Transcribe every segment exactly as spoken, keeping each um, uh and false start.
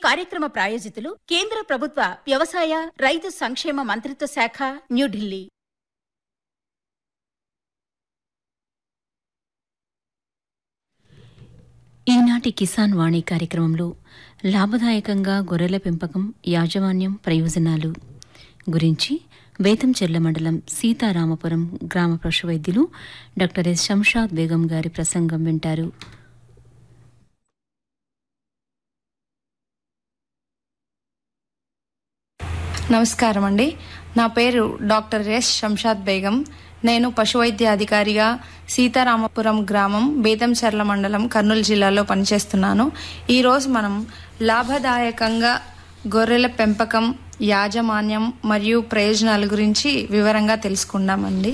కార్యక్రమ ప్రాయోజితులు కేంద్ర ప్రభుత్వ వ్యవసాయ రైతు సంక్షేమ మంత్రిత్వ శాఖ, న్యూఢిల్లీ. ఈనాటి కిసాన్ వాణి కార్యక్రమంలో లాభదాయకంగా గొర్రెల పెంపకం, యాజమాన్యం, ప్రయోజనాలు గురించి బేతంచెర్ల మండలం సీతారామపురం గ్రామ పశు వైద్యులు డాక్టర్ ఎస్ శంషాద్ బేగం గారి ప్రసంగం వింటారు. నమస్కారం అండి. నా పేరు డాక్టర్ ఎస్ శంషాద్ బేగం. నేను పశువైద్య అధికారిగా సీతారామపురం గ్రామం, బేతంచెర్ల మండలం, కర్నూలు జిల్లాలో పనిచేస్తున్నాను. ఈరోజు మనం లాభదాయకంగా గొర్రెల పెంపకం, యాజమాన్యం మరియు ప్రయోజనాల గురించి వివరంగా తెలుసుకుందామండి.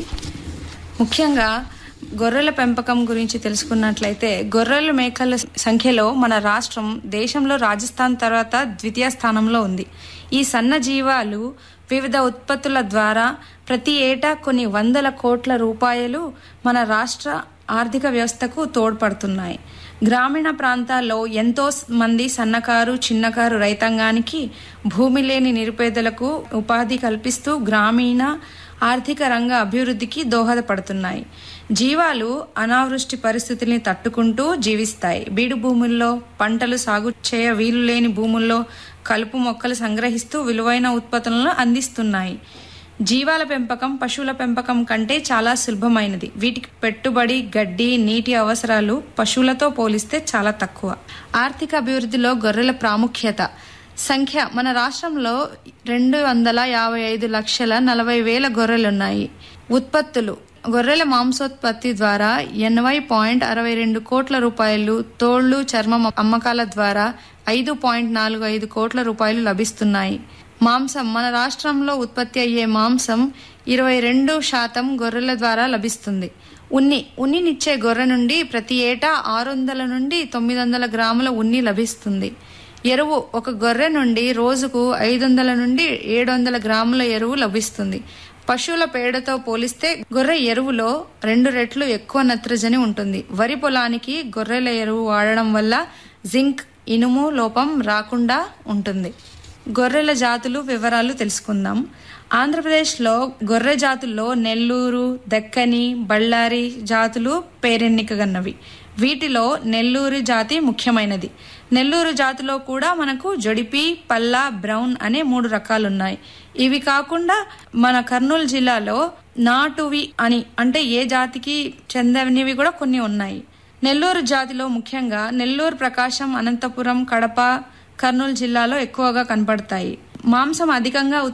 ముఖ్యంగా గొర్రెల పెంపకం గురించి తెలుసుకున్నట్లయితే, గొర్రెల మేకల సంఖ్యలో మన రాష్ట్రం దేశంలో రాజస్థాన్ తర్వాత ద్వితీయ స్థానంలో ఉంది. ఈ సన్న జీవాలు వివిధ ఉత్పత్తుల ద్వారా ప్రతి ఏటా కొన్ని వందల కోట్ల రూపాయలు మన రాష్ట్ర ఆర్థిక వ్యవస్థకు తోడ్పడుతున్నాయి. గ్రామీణ ప్రాంతాల్లో ఎంతో మంది సన్నకారు, చిన్నకారు రైతాంగానికి, భూమి లేని నిరుపేదలకు ఉపాధి కల్పిస్తూ గ్రామీణ ఆర్థిక రంగ అభివృద్ధికి దోహదపడుతున్నాయి. జీవాలు అనావృష్టి పరిస్థితుల్ని తట్టుకుంటూ జీవిస్తాయి. బీడు భూముల్లో పంటలు సాగు చేయ వీలు లేని భూముల్లో కలుపు మొక్కలు సంగ్రహిస్తూ విలువైన ఉత్పత్తులను అందిస్తున్నాయి. జీవాల పెంపకం పశువుల పెంపకం కంటే చాలా సులభమైనది. వీటికి పెట్టుబడి, గడ్డి, నీటి అవసరాలు పశువులతో పోలిస్తే చాలా తక్కువ. ఆర్థిక అభివృద్ధిలో గొర్రెల ప్రాముఖ్యత సంఖ్య మన రాష్ట్రంలో రెండు వందల యాభై ఐదు లక్షల నలభై వేల గొర్రెలున్నాయి. ఉత్పత్తులు గొర్రెల మాంసోత్పత్తి ద్వారా ఎనభై పాయింట్ అరవై రెండు కోట్ల రూపాయలు, తోళ్లు, చర్మం అమ్మకాల ద్వారా ఐదు పాయింట్ నాలుగు ఐదు కోట్ల రూపాయలు లభిస్తున్నాయి. మాంసం మన రాష్ట్రంలో ఉత్పత్తి అయ్యే మాంసం ఇరవై రెండు శాతం గొర్రెల ద్వారా లభిస్తుంది. ఉన్ని ఉన్నినిచ్చే గొర్రె నుండి ప్రతి ఏటా ఆరు వందల నుండి తొమ్మిది వందల గ్రాముల ఉన్ని లభిస్తుంది. ఎరువు ఒక గొర్రె నుండి రోజుకు ఐదు వందల నుండి ఏడు వందల గ్రాముల ఎరువు లభిస్తుంది. పశువుల పేడతో పోలిస్తే గొర్రె ఎరువులో రెండు రెట్లు ఎక్కువ నత్రజని ఉంటుంది. వరి పొలానికి గొర్రెల ఎరువు వాడడం వల్ల జింక్, ఇనుము లోపం రాకుండా ఉంటుంది. గొర్రెల జాతులు వివరాలు తెలుసుకుందాం. ఆంధ్రప్రదేశ్లో గొర్రె జాతుల్లో నెల్లూరు, దక్కని, బళ్ళారి జాతులు పేరెన్నికగన్నవి. వీటిలో నెల్లూరు జాతి ముఖ్యమైనది. నెల్లూరు జాతిలో కూడా మనకు జొడిపి, పల్లా, బ్రౌన్ అనే మూడు రకాలున్నాయి. ఇవి కాకుండా మన కర్నూలు జిల్లాలో నాటువి అని, అంటే ఏ జాతికి చెందనివి కూడా కొన్ని ఉన్నాయి. నెల్లూరు జాతిలో ముఖ్యంగా నెల్లూరు, ప్రకాశం, అనంతపురం, కడప, కర్నూలు జిల్లాలో ఎక్కువగా కనపడతాయి. మాంసం అధికంగా